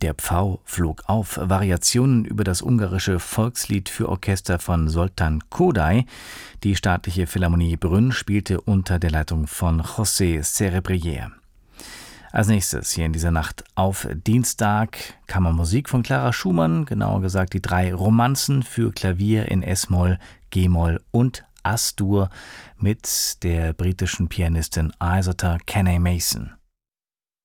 Der Pfau flog auf, Variationen über das ungarische Volkslied für Orchester von Zoltán Kodály. Die Staatliche Philharmonie Brünn spielte unter der Leitung von José Cerebrier. Als nächstes hier in dieser Nacht auf Dienstag Kammermusik von Clara Schumann, genauer gesagt die 3 Romanzen für Klavier in S-Moll, G-Moll und As-Dur mit der britischen Pianistin Isotta Kenny Mason.